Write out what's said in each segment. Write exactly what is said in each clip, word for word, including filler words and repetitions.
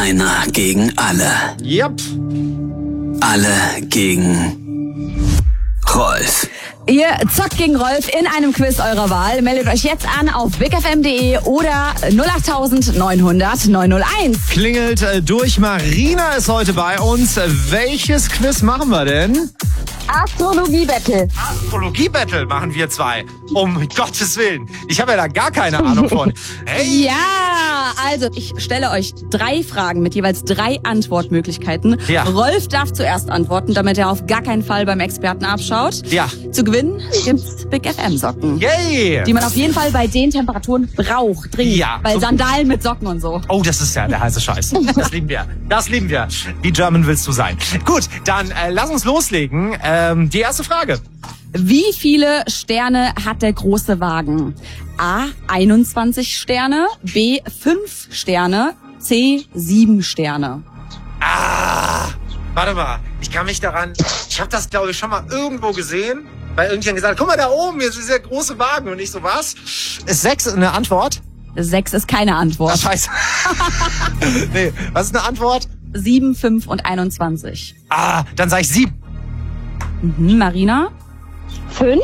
Einer gegen alle. Yep. Alle gegen Rolf. Ihr zockt gegen Rolf in einem Quiz eurer Wahl. Meldet euch jetzt an auf big f m punkt d e oder null acht neun null null neun null eins. Klingelt äh, durch. Marina ist heute bei uns. Welches Quiz machen wir denn? Astrologie-Battle. Astrologie-Battle machen wir zwei. Um Gottes Willen. Ich habe ja da gar keine Ahnung von. Hey. Ja, also ich stelle euch drei Fragen mit jeweils drei Antwortmöglichkeiten. Ja. Rolf darf zuerst antworten, damit er auf gar keinen Fall beim Experten abschaut. Ja. Zu gewinnen gibt's Big F M Socken. Yay. Die man auf jeden Fall bei den Temperaturen braucht, dringend. Ja. Bei Sandalen mit Socken und so. Oh, das ist ja der heiße Scheiß. Das lieben wir. Das lieben wir. Wie German willst du sein? Gut, dann äh, lass uns loslegen. Ähm, die erste Frage. Wie viele Sterne hat der große Wagen? A. einundzwanzig Sterne, B. fünf Sterne, C. sieben Sterne. Ah, warte mal. Ich kann mich daran... Ich habe das, glaube ich, schon mal irgendwo gesehen, weil irgendjemand gesagt hat, guck mal da oben, hier ist dieser große Wagen. Und ich so, was? Ist sechs eine Antwort? Sechs ist keine Antwort. Ach, scheiße. Nee, was ist eine Antwort? Sieben, fünf und einundzwanzig. Ah, dann sag ich sieben. Mhm, Marina? Fünf.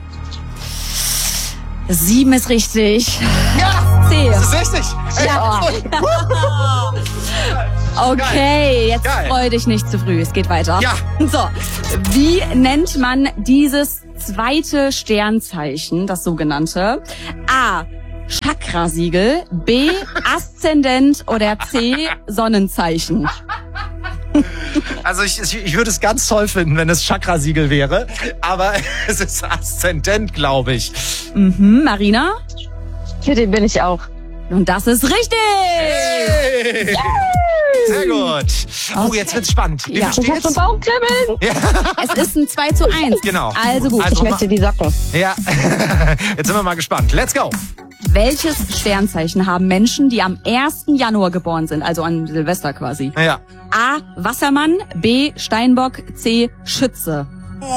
Sieben ist richtig. Ja, C. das ist richtig. Ey, Ja. cool. Okay, jetzt Geil. freu dich nicht zu früh. Es geht weiter. Ja. So, wie nennt man dieses zweite Sternzeichen, das sogenannte? A. Chakrasiegel, B. Aszendent oder C. Sonnenzeichen. Also ich, ich, ich würde es ganz toll finden, wenn es Chakrasiegel wäre, aber es ist Aszendent, glaube ich. Mhm, Marina? Für den bin ich auch. Und das ist richtig! Hey. Sehr gut. Oh, jetzt wird's spannend. Wie Ja. viel Ich hab schon steht's? Bauchkribbeln. Es ist ein zwei zu eins. Genau. Also gut. Also- Ich möchte die Socken. Ja, jetzt sind wir mal gespannt. Let's go. Welches Sternzeichen haben Menschen, die am ersten Januar geboren sind, also an Silvester quasi? Ja. A. Wassermann, B. Steinbock, C. Schütze.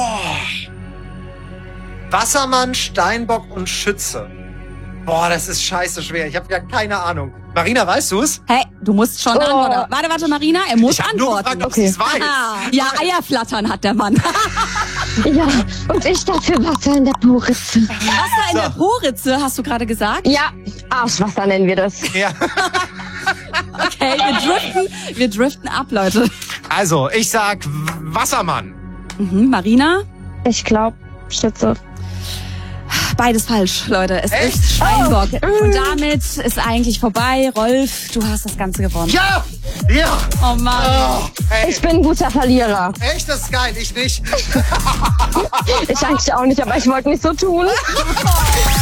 Wassermann, Steinbock und Schütze. Boah, das ist scheiße schwer. Ich habe ja keine Ahnung. Marina, weißt du's? Hey, du musst schon Oh. antworten. Warte, warte, Marina, er muss Ich habe nur antworten. gefragt, ob sie es weiß. Ah, ja, Eierflattern hat der Mann. Ja, und ich dafür Wasser in der Poritze. Wasser in der Poritze, hast du gerade gesagt? Ja, Arschwasser nennen wir das. Ja. Okay, wir driften, wir driften ab, Leute. Also, ich sag Wassermann. Mhm, Marina? Ich glaube, Schütze. Beides falsch, Leute. Es Echt? ist Steinbock. Und damit ist eigentlich vorbei. Rolf, du hast das Ganze gewonnen. Ja! Ja! Oh Mann. Oh, ey. Ich bin ein guter Verlierer. Echt, das ist geil. Ich nicht. Ich eigentlich auch nicht, aber ich wollte nicht so tun.